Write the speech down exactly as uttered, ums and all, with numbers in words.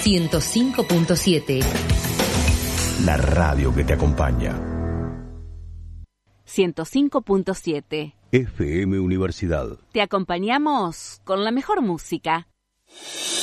ciento cinco punto siete. La radio que te acompaña. ciento cinco punto siete. F M Universidad. Te acompañamos con la mejor música.